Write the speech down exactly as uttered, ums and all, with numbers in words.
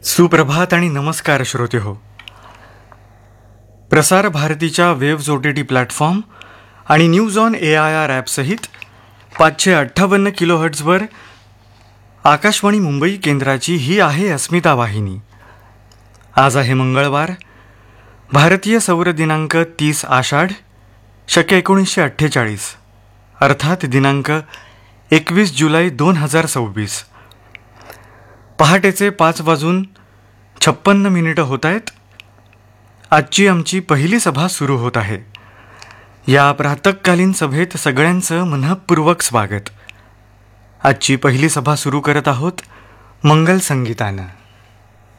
सुप्रभात आणि नमस्कार श्रोते हो. प्रसार भारतीच्या waves O T T platform आणि news on A I R ॲपसहित पाचशे अठ्ठावन्न किलो हर्ट्झवर आकाशवाणी मुंबई केंद्राची ही आहे अस्मिता वाहिनी. आज आहे मंगळवार, भारतीय सौर दिनांक तीस आषाढ शके एकोणीसशे अठ्ठेचाळीस, अर्थात दिनांक एकवीस जुलै दोन हजार सव्वीस. पहाटेचे पाच वाजून छप्पन्न मिनिटं होत आहेत. आजची आमची पहिली सभा सुरू होत आहे. या प्रातःकालीन सभेत सगळ्यांचं मनःपूर्वक स्वागत. आजची पहिली सभा सुरू करत आहोत मंगल संगीतानं.